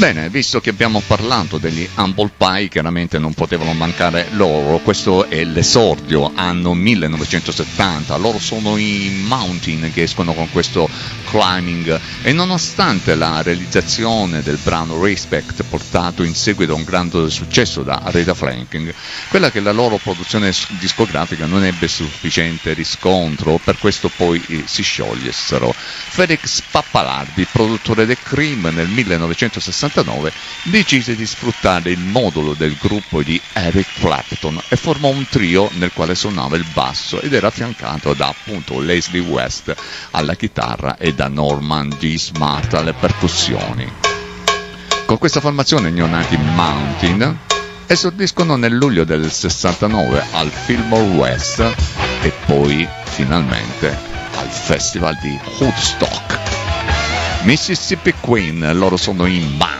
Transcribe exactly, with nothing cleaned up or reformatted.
Bene, visto che abbiamo parlato degli Humble Pie, chiaramente non potevano mancare loro. Questo è l'esordio, anno millenovecentosettanta. Loro sono i Mountain che escono con questo Climbing, e nonostante la realizzazione del brano Respect, portato in seguito a un grande successo da Aretha Franklin, quella che la loro produzione discografica non ebbe sufficiente riscontro, per questo poi eh, si sciogliessero. Felix Pappalardi, produttore del Cream, nel millenovecentosessantanove decise di sfruttare il modulo del gruppo di Eric Clapton e formò un trio nel quale suonava il basso ed era affiancato da appunto Leslie West alla chitarra e da Norman G. Smart alle percussioni. Con questa formazione i neonati Mountain esordiscono nel luglio del sessantanove al Fillmore West e poi finalmente al Festival di Woodstock. Mississippi Queen, loro sono in